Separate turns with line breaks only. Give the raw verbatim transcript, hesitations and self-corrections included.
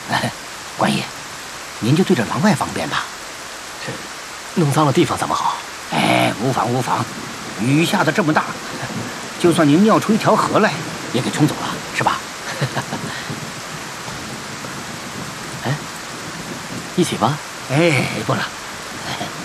官爷，您就对着廊外方便吧。
这弄脏了地方怎么好？
哎，无妨无妨，雨下的这么大，就算您尿出一条河来，也给冲走了，是吧？
哎，一起吧。
哎，不了，